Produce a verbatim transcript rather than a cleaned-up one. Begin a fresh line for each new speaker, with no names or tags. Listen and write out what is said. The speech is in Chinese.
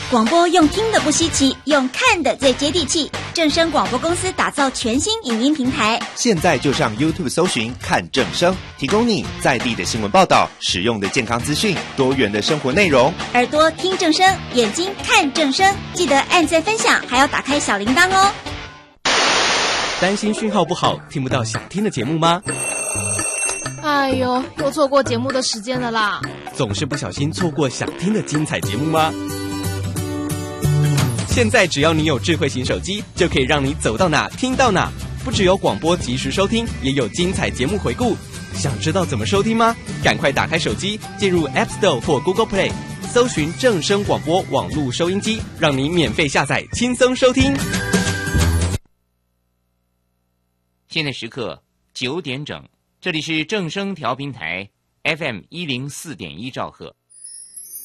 广播用听的不稀奇，用看的最接地气。正声广播公司打造全新影音平台，
现在就上 YouTube 搜寻看正声，提供你在地的新闻报道、实用的健康资讯、多元的生活内容。
耳朵听正声，眼睛看正声，记得按赞分享，还要打开小铃铛哦。
担心讯号不好，听不到想听的节目吗？
哎呦，又错过节目的时间了啦！
总是不小心错过想听的精彩节目吗？现在只要你有智慧型手机，就可以让你走到哪听到哪。不只有广播及时收听，也有精彩节目回顾。想知道怎么收听吗？赶快打开手机，进入 App Store 或 Google Play， 搜寻正声广播网络收音机，让你免费下载，轻松收听。
现在时刻九点整，这里是正声调频台 F M 一零四点一兆赫。